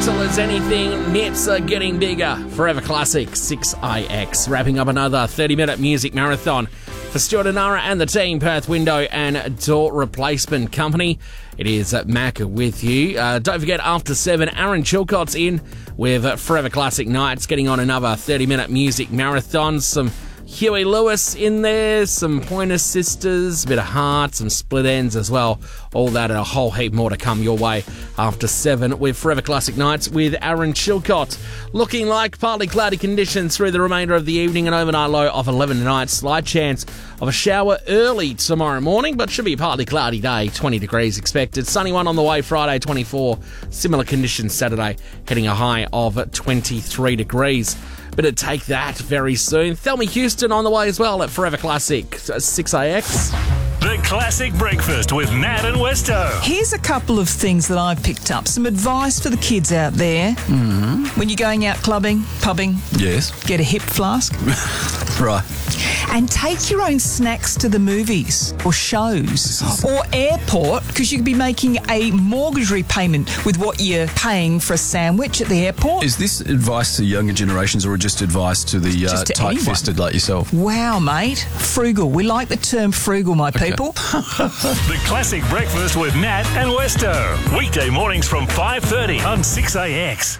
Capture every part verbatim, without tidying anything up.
Gentle as anything, knits are getting bigger. Forever Classic, six I X. Wrapping up another thirty-minute music marathon for Stuart and Nara and the team, Perth Window and Door Replacement Company. It is Mac with you. Uh, don't forget, after seven, Aaron Chilcott's in with Forever Classic Nights, getting on another thirty-minute music marathon. Some Huey Lewis in there, some Pointer Sisters, a bit of Heart, some Split Ends as well. All that and a whole heap more to come your way after seven with Forever Classic Nights with Aaron Chilcott. Looking like partly cloudy conditions through the remainder of the evening, an overnight low of eleven tonight. Slight chance of a shower early tomorrow morning, but should be a partly cloudy day. twenty degrees expected. Sunny one on the way Friday, twenty-four. Similar conditions Saturday, hitting a high of twenty-three degrees. Better take that very soon. Thelma Houston on the way as well at Forever Classic, six A X. The Classic Breakfast with Nat and Westo. Here's a couple of things that I've picked up. Some advice for the kids out there. Mm-hmm. When you're going out clubbing, pubbing. Yes. Get a hip flask. Right. And take your own snacks to the movies or shows or airport, because you could be making a mortgage repayment with what you're paying for a sandwich at the airport. Is this advice to younger generations or just advice to the uh, to tight-fisted like yourself? Wow, mate. Frugal. We like the term frugal, my Okay. people. The Classic Breakfast with Nat and Westo. Weekday mornings from five thirty on six A X.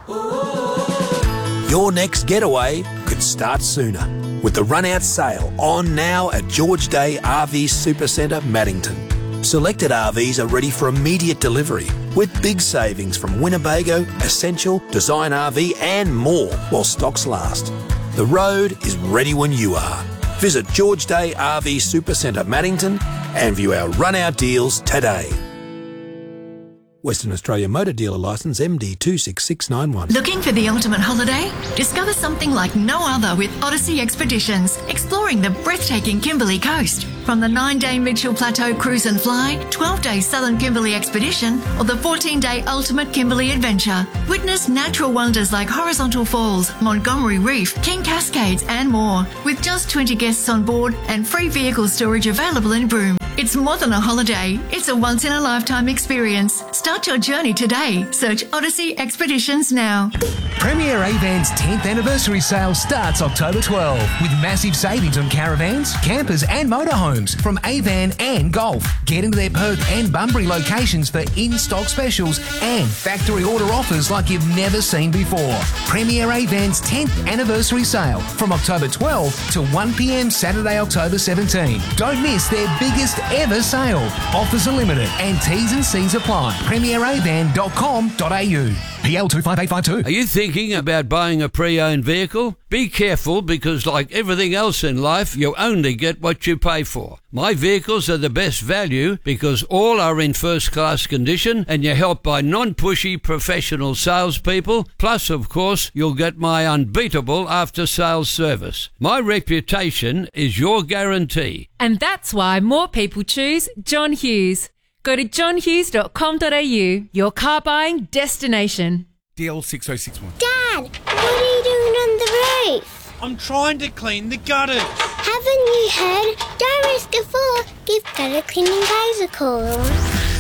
Your next getaway could start sooner with the run-out sale on now at George Day R V Supercentre, Maddington. Selected R Vs are ready for immediate delivery with big savings from Winnebago, Essential, Design R V and more while stocks last. The road is ready when you are. Visit George Day R V Supercentre, Maddington and view our run-out deals today. Western Australia Motor Dealer Licence M D two six six nine one. Looking for the ultimate holiday? Discover something like no other with Odyssey Expeditions, exploring the breathtaking Kimberley coast. From the nine-day Mitchell Plateau Cruise and Fly, twelve-day Southern Kimberley Expedition, or the fourteen-day Ultimate Kimberley Adventure. Witness natural wonders like Horizontal Falls, Montgomery Reef, King Cascades and more, with just twenty guests on board and free vehicle storage available in Broome. It's more than a holiday, it's a once-in-a-lifetime experience. Start your journey today. Search Odyssey Expeditions now. Premier Avan's tenth anniversary sale starts October twelfth with massive savings on caravans, campers and motorhomes from Avan and Golf. Get into their Perth and Bunbury locations for in-stock specials and factory order offers like you've never seen before. Premier Avan's tenth anniversary sale from October twelfth to one p m Saturday, October seventeenth. Don't miss their biggest ever sale. Offers are limited and T's and C's apply. premier avan dot com dot a u. P L two five eight five two. Are you thinking about buying a pre-owned vehicle? Be careful, because like everything else in life, you only get what you pay for. My vehicles are the best value because all are in first-class condition and you're helped by non-pushy professional salespeople. Plus, of course, you'll get my unbeatable after-sales service. My reputation is your guarantee. And that's why more people choose John Hughes. Go to john hughes dot com dot a u, your car buying destination. D L six oh six one. Dad, what are you doing on the roof? I'm trying to clean the gutters. Haven't you heard? Don't risk a fall. Give gutter cleaning guys a call.